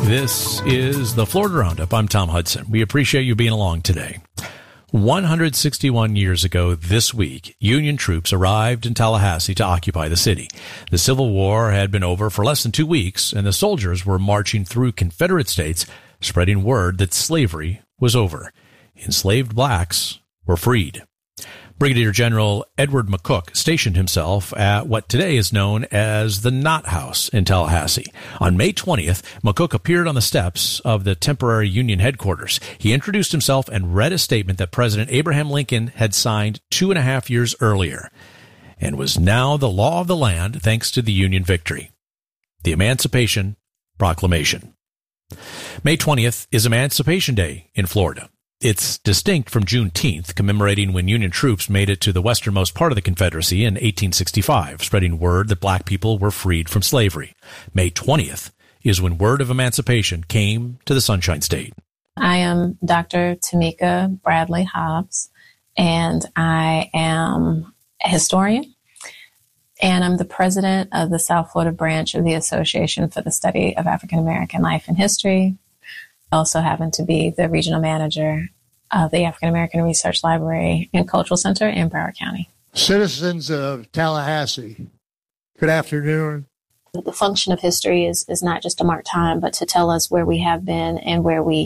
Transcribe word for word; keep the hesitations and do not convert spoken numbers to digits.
This is the Florida Roundup. I'm Tom Hudson. We appreciate you being along today. one hundred sixty-one years ago this week, Union troops arrived in Tallahassee to occupy the city. The Civil War had been over for less than two weeks, and the soldiers were marching through Confederate states, spreading word that slavery was over. Enslaved blacks were freed. Brigadier General Edward McCook stationed himself at what today is known as the Knott House in Tallahassee. On May twentieth, McCook appeared on the steps of the temporary Union headquarters. He introduced himself and read a statement that President Abraham Lincoln had signed two and a half years earlier and was now the law of the land thanks to the Union victory. The Emancipation Proclamation. May twentieth is Emancipation Day in Florida. It's distinct from Juneteenth, commemorating when Union troops made it to the westernmost part of the Confederacy in eighteen sixty-five, spreading word that black people were freed from slavery. May twentieth is when word of emancipation came to the Sunshine State. I am Doctor Tamika Bradley Hobbs, and I am a historian, and I'm the president of the South Florida branch of the Association for the Study of African American Life and History. Also happen to be the regional manager of the African American Research Library and Cultural Center in Broward County. Citizens of Tallahassee, good afternoon. The function of history is, is not just to mark time, but to tell us where we have been and where we